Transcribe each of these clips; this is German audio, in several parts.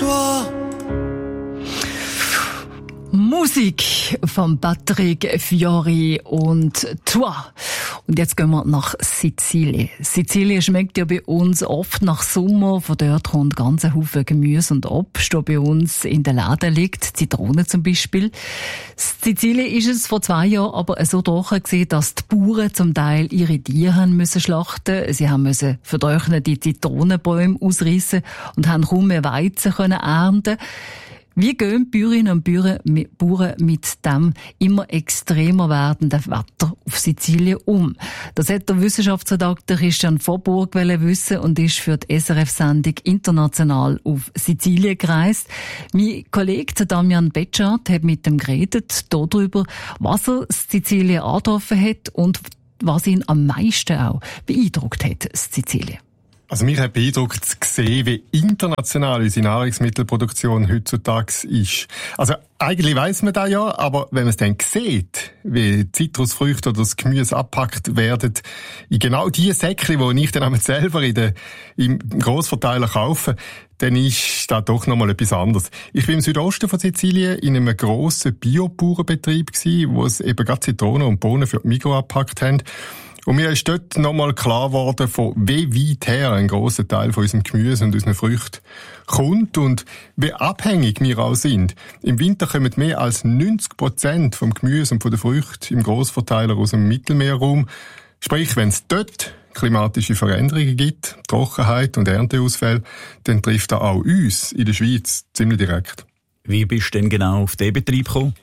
toi. Musik von Patrick Fiori und Toi. Und jetzt gehen wir nach Sizilien. Sizilien schmeckt ja bei uns oft nach Sommer. Von dort kommt ganz ein Haufen Gemüse und Obst, der bei uns in den Läden liegt. Zitronen zum Beispiel. Sizilien ist es vor 2 Jahren aber so trocken gewesen, dass die Bauern zum Teil ihre Tiere haben müssen schlachten. Sie haben müssen vertrocknete Zitronenbäume ausreißen und haben kaum mehr Weizen können ernten. Wie gehen die Bäuerinnen und Bauern mit dem immer extremer werdenden Wetter auf Sizilien um? Das hat der Wissenschaftsredakteur Christian Vorburg wissen und ist für die SRF-Sendung international auf Sizilien gereist. Mein Kollege Damian Betschart hat mit ihm geredet darüber, was er Sizilien angetroffen hat und was ihn am meisten auch beeindruckt hat, Sizilien. Also mich hat beeindruckt zu sehen, wie international unsere Nahrungsmittelproduktion heutzutage ist. Also eigentlich weiss man das ja, aber wenn man es dann sieht, wie Zitrusfrüchte oder das Gemüse abgepackt werden, in genau die Säckchen, die ich dann selber im Grossverteiler kaufe, dann ist das doch nochmal etwas anderes. Ich war im Südosten von Sizilien in einem grossen Biobauernbetrieb, wo es eben gerade Zitronen und Bohnen für die Migros abgepackt haben. Und mir ist dort nochmal klar geworden, von wie weit her ein grosser Teil von unserem Gemüse und unseren Früchten kommt und wie abhängig wir auch sind. Im Winter kommen mehr als 90% vom Gemüse und von den Früchten im Grossverteiler aus dem Mittelmeerraum. Sprich, wenn es dort klimatische Veränderungen gibt, Trockenheit und Ernteausfälle, dann trifft das auch uns in der Schweiz ziemlich direkt. Wie bist du denn genau auf diesen Betrieb gekommen?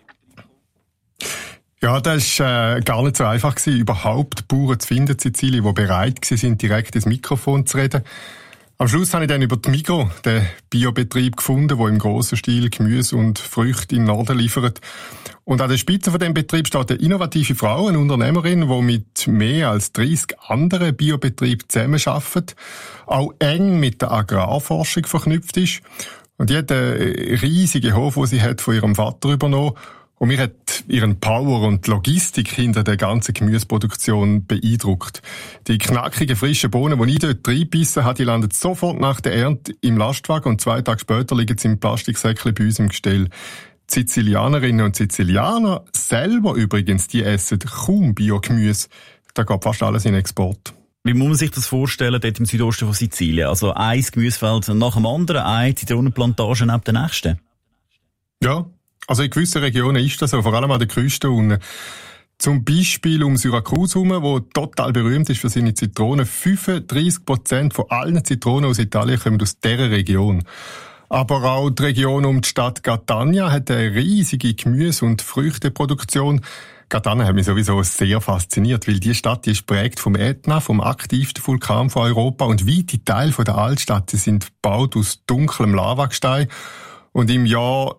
Ja, das war gar nicht so einfach gewesen, überhaupt Bauern zu finden in Sizilien, die bereit waren, direkt ins Mikrofon zu reden. Am Schluss habe ich dann über die Migros den Biobetrieb gefunden, der im grossen Stil Gemüse und Früchte im Norden liefert. Und an der Spitze von diesem Betrieb steht eine innovative Frau, eine Unternehmerin, die mit mehr als 30 anderen Biobetrieben zusammenarbeitet, auch eng mit der Agrarforschung verknüpft ist. Und die hat einen riesigen Hof, den sie hat von ihrem Vater übernommen. Und mich hat ihren Power und die Logistik hinter der ganzen Gemüseproduktion beeindruckt. Die knackigen, frischen Bohnen, die ich dort reinbissen habe, die landen sofort nach der Ernte im Lastwagen und 2 Tage später liegen sie im Plastiksäckchen bei uns im Gestell. Die Sizilianerinnen und Sizilianer selber übrigens, die essen kaum Biogemüse. Da geht fast alles in Export. Wie muss man sich das vorstellen, dort im Südosten von Sizilien? Also ein Gemüsefeld nach dem anderen, eine Zitronenplantage neben der nächsten? Ja. Also in gewissen Regionen ist das so, vor allem an der Küste unten. Zum Beispiel um Syrakus herum, wo total berühmt ist für seine Zitronen. 35% von allen Zitronen aus Italien kommen aus dieser Region. Aber auch die Region um die Stadt Catania hat eine riesige Gemüse- und Früchteproduktion. Catania hat mich sowieso sehr fasziniert, weil die Stadt die ist geprägt vom Ätna, vom aktivsten Vulkan von Europa, und weite Teile von der Altstadt sind gebaut aus dunklem Lavagestein. Und im Jahr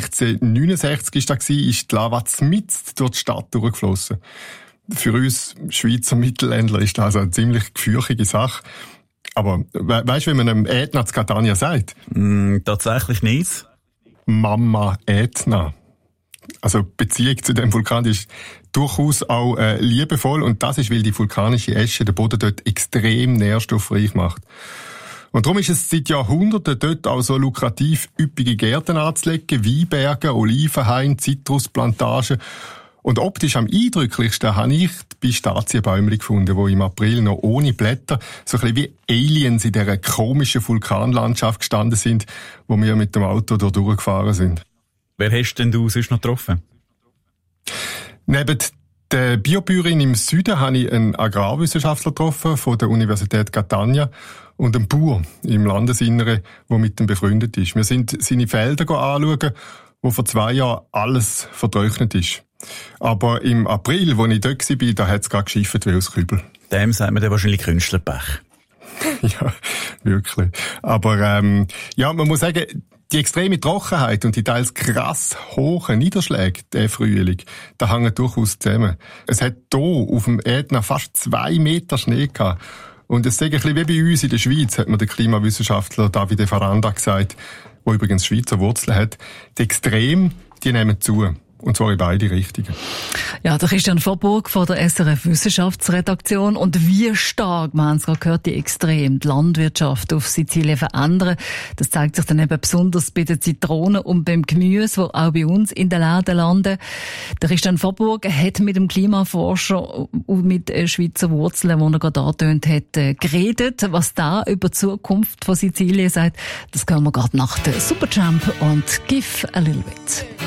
1669 ist die Lava mitten durch die Stadt durchgeflossen. Für uns Schweizer Mittelländler ist das eine ziemlich gefürchtige Sache. Aber weißt du, wie man einem Ätna zu Catania sagt? Tatsächlich nicht. Mama Ätna. Also die Beziehung zu dem Vulkan ist durchaus auch liebevoll. Und das ist, weil die vulkanische Asche den Boden dort extrem nährstoffreich macht. Und darum ist es seit Jahrhunderten dort auch so lukrativ, üppige Gärten anzulegen, Weinberge, Olivenhaine, Zitrusplantagen. Und optisch am eindrücklichsten habe ich die Pistazienbäume gefunden, die im April noch ohne Blätter so ein bisschen wie Aliens in dieser komischen Vulkanlandschaft gestanden sind, wo wir mit dem Auto da durchgefahren sind. Wer hast denn du sonst noch getroffen? Neben der Biobäuerin im Süden habe ich einen Agrarwissenschaftler getroffen von der Universität Catania und einen Bauer im Landesinneren, der mit ihm befreundet ist. Wir sind seine Felder anschauen, wo vor 2 Jahren alles vertrocknet ist. Aber im April, als ich dort war, da hat es gerade geschifft wie aus Kübel. Dem sagt man dann wahrscheinlich Künstlerpech. Ja, wirklich. Aber ja, man muss sagen, die extreme Trockenheit und die teils krass hohen Niederschläge, der Frühling, da hängen durchaus zusammen. Es hat hier auf dem Ätna fast 2 Meter Schnee gehabt. Und es ist ein bisschen wie bei uns in der Schweiz, hat mir der Klimawissenschaftler Davide Faranda gesagt, der übrigens Schweizer Wurzeln hat. Die Extreme, die nehmen zu. Und zwar in beide Richtungen. Ja, der Christian Vorburg von der SRF Wissenschaftsredaktion. Und wie stark, wir haben es gerade gehört, die extrem die Landwirtschaft auf Sizilien verändern. Das zeigt sich dann eben besonders bei den Zitronen und beim Gemüse, wo auch bei uns in den Läden landen. Der Christian Vorburg hat mit dem Klimaforscher und mit Schweizer Wurzeln, die er gerade angetönt hat, geredet. Was da über die Zukunft von Sizilien sagt, das hören wir gerade nach der Supertramp und Give a Little Bit.